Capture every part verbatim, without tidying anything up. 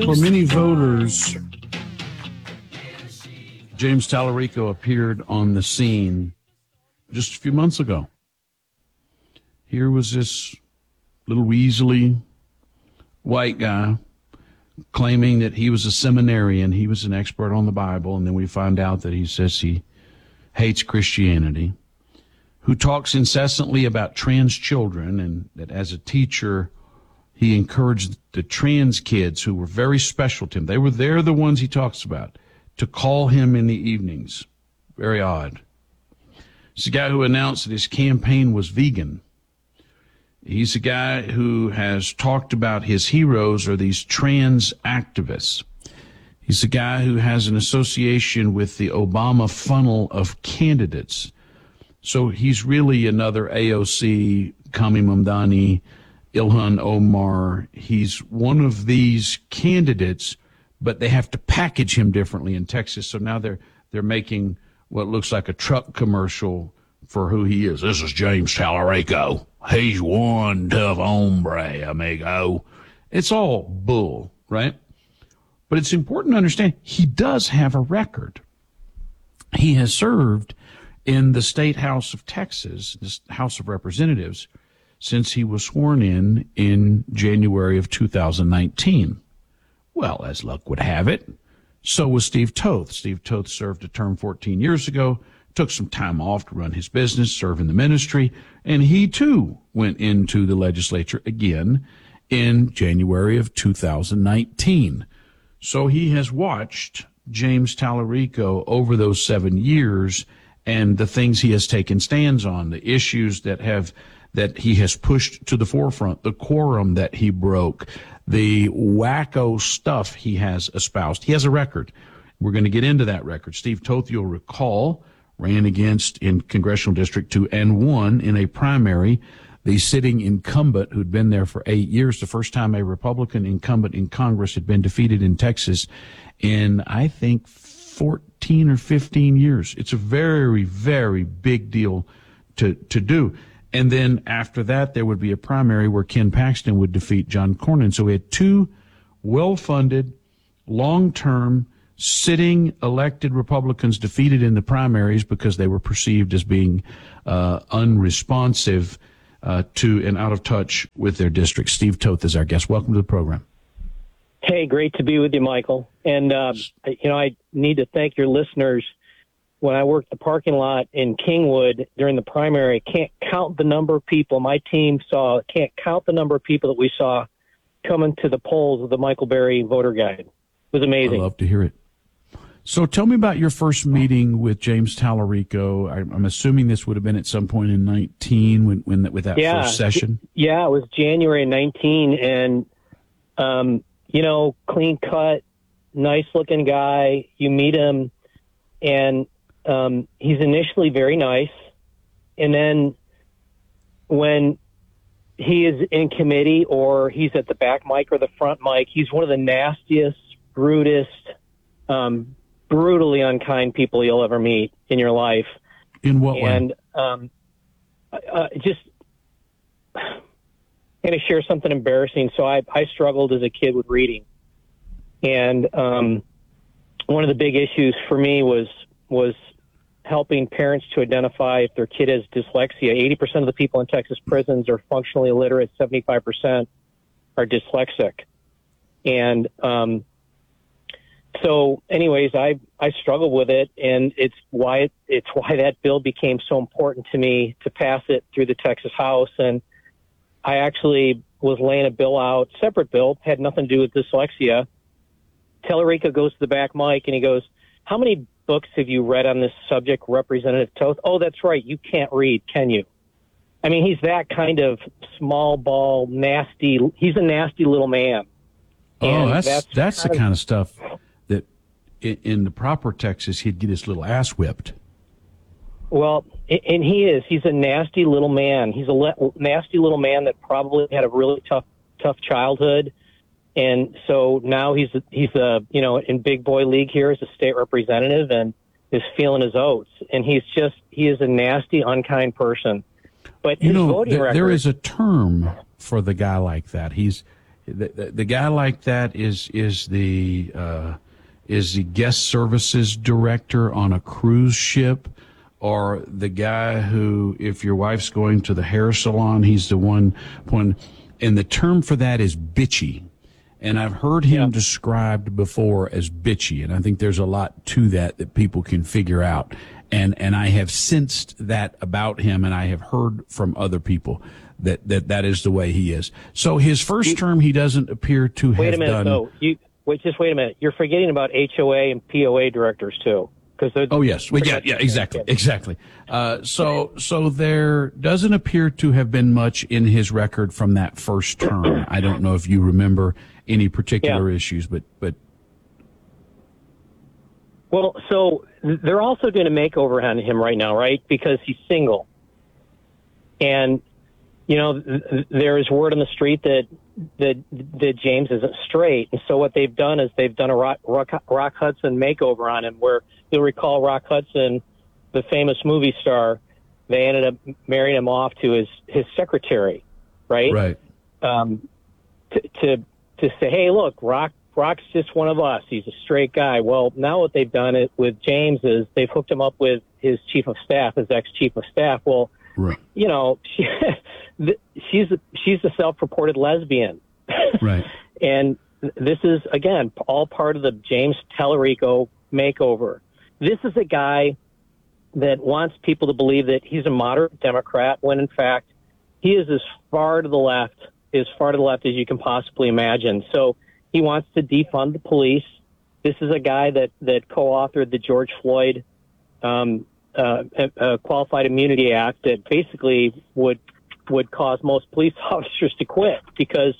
For many voters, James Tallarico appeared on the scene just a few months ago. Here was this little weaselly white guy claiming that he was a seminarian, he was an expert on the Bible, and then we find out that he says he hates Christianity, who talks incessantly about trans children, and that as a teacher, he encouraged the trans kids who were very special to him. They were, they're the ones he talks about, to call him in the evenings. Very odd. It's a guy who announced that his campaign was vegan. He's a guy who has talked about his heroes are these trans activists. He's a guy who has an association with the Obama funnel of candidates. So he's really another A O C, Kami Mamdani, Ilhan Omar. He's one of these candidates, but they have to package him differently in Texas. So now they're they're making what looks like a truck commercial for who he is. This is James Tallarico. He's one tough hombre, amigo. It's all bull, right? But it's important to understand he does have a record. He has served in the State House of Texas, the House of Representatives, since he was sworn in in January of two thousand nineteen. Well, as luck would have it, so was Steve Toth. Steve Toth served a term fourteen years ago, took some time off to run his business, serve in the ministry, and he too went into the legislature again in January of two thousand nineteen. So he has watched James Tallarico over those seven years and the things he has taken stands on, the issues that have that he has pushed to the forefront, the quorum that he broke, the wacko stuff he has espoused. He has a record. We're going to get into that record. Steve Toth, you'll recall, ran against in Congressional District two and won in a primary the sitting incumbent who'd been there for eight years, the first time a Republican incumbent in Congress had been defeated in Texas in, I think, fourteen or fifteen years. It's a very, very big deal to, to do. And then after that, there would be a primary where Ken Paxton would defeat John Cornyn. So we had two well-funded, long-term, sitting elected Republicans defeated in the primaries because they were perceived as being uh, unresponsive uh, to and out of touch with their district. Steve Toth is our guest. Welcome to the program. Hey, great to be with you, Michael. And, uh, you know, I need to thank your listeners. When I worked the parking lot in Kingwood during the primary, I can't count the number of people my team saw, can't count the number of people that we saw coming to the polls with the Michael Berry voter guide. It was amazing. I love to hear it. So tell me about your first meeting with James Tallarico. I'm assuming this would have been at some point in nineteen when, when with that yeah, first session. Yeah, it was January nineteen, and um, you know, clean cut, nice looking guy. You meet him, and um, he's initially very nice, and then when he is in committee or he's at the back mic or the front mic, he's one of the nastiest, brutest, um, brutally unkind people you'll ever meet in your life. In what and, way? And um, uh, just I'm going to share something embarrassing. So I, I struggled as a kid with reading. And um, one of the big issues for me was was helping parents to identify if their kid has dyslexia. eighty percent of the people in Texas prisons are functionally illiterate. seventy-five percent are dyslexic. And um, so anyways, I, I struggled with it, and it's why it, it's why that bill became so important to me to pass it through the Texas House. And I actually was laying a bill out, separate bill, had nothing to do with dyslexia. Tallarico goes to the back mic and he goes, "How many books have you read on this subject, Representative Toth?" "Oh, that's right. You can't read, can you?" I mean, he's that kind of small ball, nasty. He's a nasty little man. Oh, and that's that's, that's the of, kind of stuff that in, in the proper Texas, he'd get his little ass whipped. Well, and he is. He's a nasty little man. He's a le- nasty little man that probably had a really tough, tough childhood. And so now he's he's a you know in big boy league here as a state representative and is feeling his oats. And he's just he is a nasty, unkind person. But you his know voting there, record, there is a term for the guy like that. He's The, the, the guy like that is is the uh, is the guest services director on a cruise ship, or the guy who, if your wife's going to the hair salon, he's the one when, and the term for that is bitchy. And I've heard him yeah. described before as bitchy, and I think there's a lot to that that people can figure out. And and I have sensed that about him, and I have heard from other people that that, that is the way he is. So his first you, term, he doesn't appear to have done. Wait a minute, done, though. You wait, just wait a minute. You're forgetting about H O A and P O A directors too. Oh yes, well, yeah, yeah, exactly, exactly. Uh, so, so there doesn't appear to have been much in his record from that first term. I don't know if you remember any particular yeah. issues, but, but. Well, so they're also doing a makeover on him right now, right? Because he's single, and you know th- there is word on the street that that that James isn't straight, and so what they've done is they've done a Rock, Rock, Rock Hudson makeover on him, where you'll recall Rock Hudson, the famous movie star, they ended up marrying him off to his, his secretary, right? Right. Um, to, to, to say, hey, look, Rock, Rock's just one of us. He's a straight guy. Well, now what they've done it with James is they've hooked him up with his chief of staff, his ex-chief of staff. Well, right. you know, she, she's, a, she's a self-reported lesbian. Right. And this is, again, all part of the James Tallarico makeover. This is a guy that wants people to believe that he's a moderate Democrat, when in fact he is as far to the left, as far to the left as you can possibly imagine. So he wants to defund the police. This is a guy that, that co-authored the George Floyd um, uh, uh, Qualified Immunity Act that basically would would cause most police officers to quit, because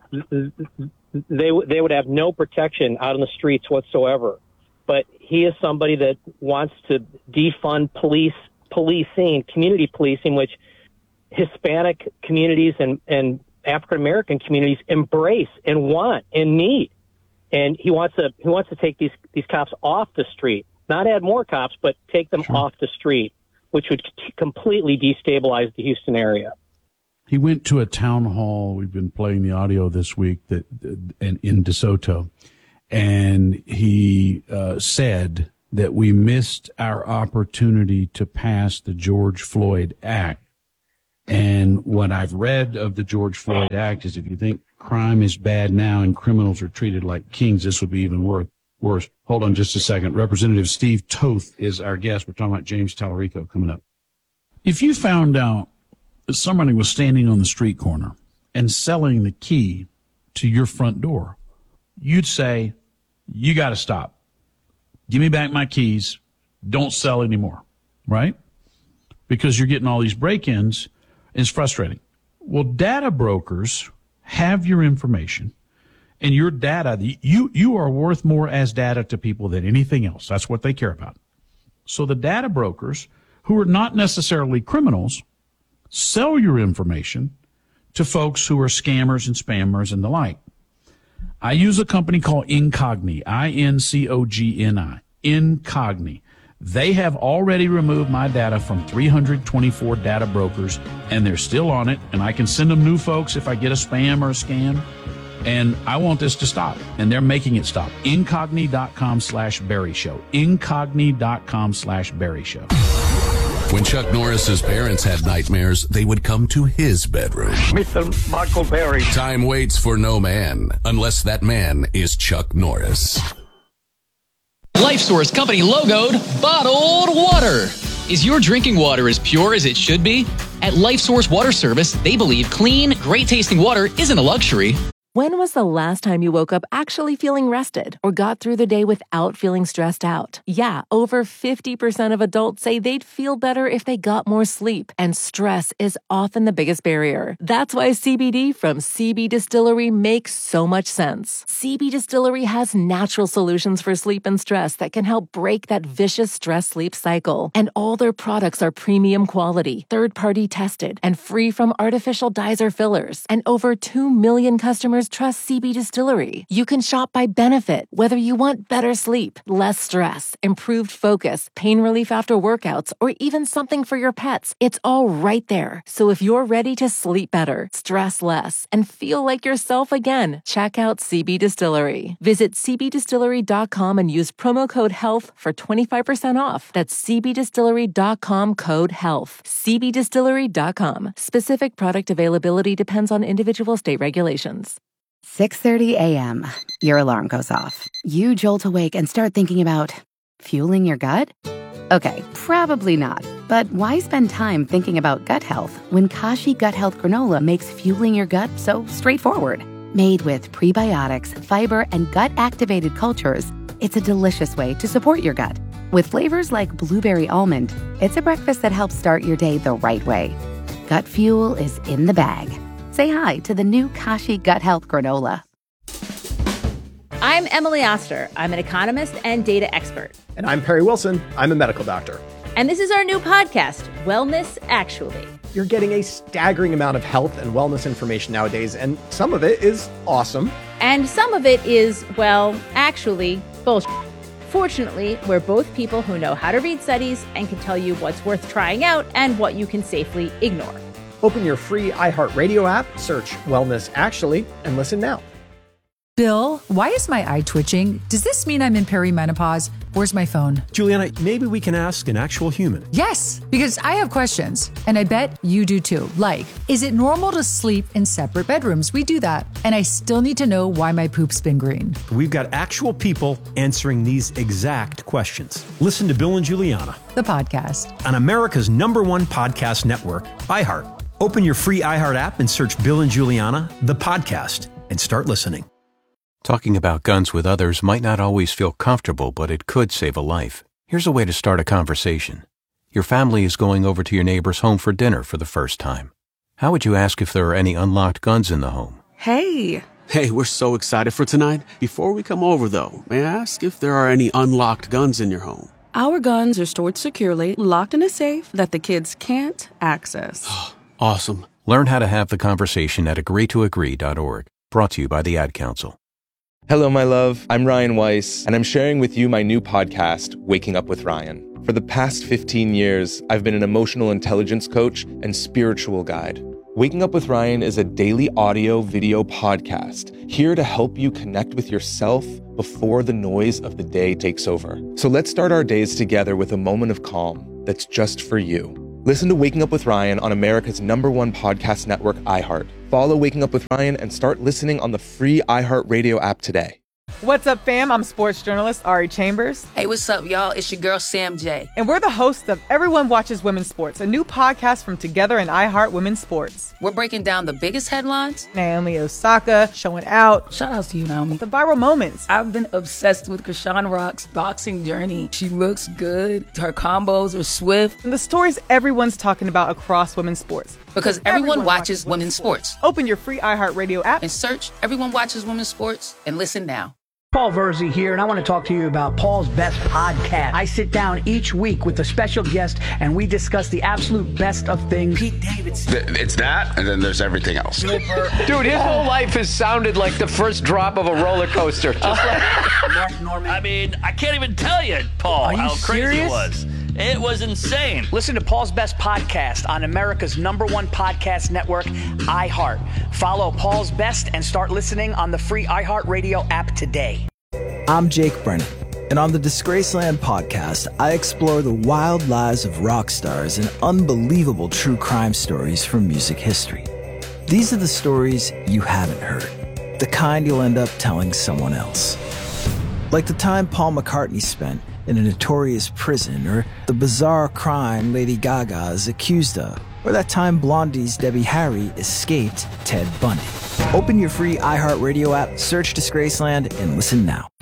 they they would have no protection out on the streets whatsoever. But he is somebody that wants to defund police policing, community policing, which Hispanic communities and, and African American communities embrace and want and need. And he wants to he wants to take these these cops off the street, not add more cops, but take them sure. off the street, which would t- completely destabilize the Houston area. He went to a town hall. We've been playing the audio this week that and in DeSoto. And he uh, said that we missed our opportunity to pass the George Floyd Act. And what I've read of the George Floyd Act is, if you think crime is bad now and criminals are treated like kings, this would be even worse. Worse. Hold on just a second. Representative Steve Toth is our guest. We're talking about James Tallarico coming up. If you found out that somebody was standing on the street corner and selling the key to your front door, you'd say, you got to stop. Give me back my keys. Don't sell anymore, right? Because you're getting all these break-ins, and it's frustrating. Well, data brokers have your information, and your data, you, you are worth more as data to people than anything else. That's what they care about. So the data brokers, who are not necessarily criminals, sell your information to folks who are scammers and spammers and the like. I use a company called Incogni, I N C O G N I, Incogni. They have already removed my data from three hundred twenty-four data brokers, and they're still on it, and I can send them new folks if I get a spam or a scam, and I want this to stop, and they're making it stop. Incogni.com slash Barry Show. Incogni.com slash Barry Show. When Chuck Norris's parents had nightmares, they would come to his bedroom. Mister Michael Berry. Time waits for no man, unless that man is Chuck Norris. LifeSource Company logoed bottled water. Is your drinking water as pure as it should be? At LifeSource Water Service, they believe clean, great-tasting water isn't a luxury. When was the last time you woke up actually feeling rested or got through the day without feeling stressed out? Yeah, over fifty percent of adults say they'd feel better if they got more sleep, and stress is often the biggest barrier. That's why C B D from C B Distillery makes so much sense. C B Distillery has natural solutions for sleep and stress that can help break that vicious stress-sleep cycle. And all their products are premium quality, third-party tested, and free from artificial dyes or fillers. And over two million customers just trust C B Distillery. You can shop by benefit, whether you want better sleep, less stress, improved focus, pain relief after workouts, or even something for your pets. It's all right there. So if you're ready to sleep better, stress less, and feel like yourself again, check out C B Distillery. Visit c b distillery dot com and use promo code HEALTH for twenty-five percent off. That's c b distillery dot com code HEALTH. c b distillery dot com. Specific product availability depends on individual state regulations. six thirty a.m. Your alarm goes off. You jolt awake and start thinking about fueling your gut? Okay, probably not. But why spend time thinking about gut health when Kashi Gut Health Granola makes fueling your gut so straightforward? Made with prebiotics, fiber, and gut-activated cultures, it's a delicious way to support your gut. With flavors like blueberry almond, it's a breakfast that helps start your day the right way. Gut fuel is in the bag. Say hi to the new Kashi Gut Health Granola. I'm Emily Oster. I'm an economist and data expert. And I'm Perry Wilson. I'm a medical doctor. And this is our new podcast, Wellness Actually. You're getting a staggering amount of health and wellness information nowadays, and some of it is awesome. And some of it is, well, actually, bullshit. Fortunately, we're both people who know how to read studies and can tell you what's worth trying out and what you can safely ignore. Open your free iHeartRadio app, search Wellness Actually, and listen now. Bill, why is my eye twitching? Does this mean I'm in perimenopause? Where's my phone? Juliana, maybe we can ask an actual human. Yes, because I have questions, and I bet you do too. Like, is it normal to sleep in separate bedrooms? We do that. And I still need to know why my poop's been green. We've got actual people answering these exact questions. Listen to Bill and Juliana, the podcast, on America's number one podcast network, iHeart. Open your free iHeart app and search Bill and Juliana, the podcast, and start listening. Talking about guns with others might not always feel comfortable, but it could save a life. Here's a way to start a conversation. Your family is going over to your neighbor's home for dinner for the first time. How would you ask if there are any unlocked guns in the home? Hey. Hey, we're so excited for tonight. Before we come over, though, may I ask if there are any unlocked guns in your home? Our guns are stored securely, locked in a safe that the kids can't access. Awesome. Learn how to have the conversation at agree to agree dot org. Brought to you by the Ad Council. Hello, my love. I'm Ryan Weiss, and I'm sharing with you my new podcast, Waking Up with Ryan. For the past fifteen years, I've been an emotional intelligence coach and spiritual guide. Waking Up with Ryan is a daily audio video podcast here to help you connect with yourself before the noise of the day takes over. So let's start our days together with a moment of calm that's just for you. Listen to Waking Up with Ryan on America's number one podcast network, iHeart. Follow Waking Up with Ryan and start listening on the free iHeartRadio app today. What's up, fam? I'm sports journalist Ari Chambers. Hey, what's up, y'all? It's your girl, Sam J. And we're the hosts of Everyone Watches Women's Sports, a new podcast from Together and iHeart Women's Sports. We're breaking down the biggest headlines. Naomi Osaka showing out. Shout out to you, Naomi. The viral moments. I've been obsessed with Krishan Rock's boxing journey. She looks good. Her combos are swift. And the stories everyone's talking about across women's sports. Because everyone, everyone watches, watches women's sports. sports. Open your free iHeartRadio app and search Everyone Watches Women's Sports and listen now. Paul Verzi here, and I want to talk to you about Paul's Best Podcast. I sit down each week with a special guest, and we discuss the absolute best of things. Pete Davidson. It's that, and then there's everything else. Dude, his whole life has sounded like the first drop of a roller coaster. Just like Mark Norman. I mean, I can't even tell you, Paul, how crazy serious? it was. It was insane. Listen to Paul's Best Podcast on America's number one podcast network, iHeart. Follow Paul's Best and start listening on the free iHeartRadio app today. I'm Jake Brennan, and on the Disgraceland podcast, I explore the wild lives of rock stars and unbelievable true crime stories from music history. These are the stories you haven't heard, the kind you'll end up telling someone else. Like the time Paul McCartney spent in a notorious prison, or the bizarre crime Lady Gaga is accused of, or that time Blondie's Debbie Harry escaped Ted Bundy. Open your free iHeartRadio app, search Disgraceland, and listen now.